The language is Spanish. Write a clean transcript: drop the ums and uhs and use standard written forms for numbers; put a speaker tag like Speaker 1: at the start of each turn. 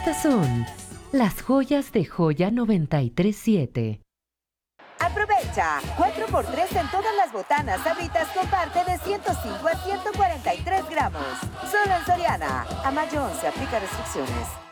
Speaker 1: Estas son las joyas de Joya 937.
Speaker 2: Aprovecha 4x3 en todas las botanas Sabritas con parte de 105 a 143 gramos. Solo en Soriana. A mayo 11 aplica restricciones.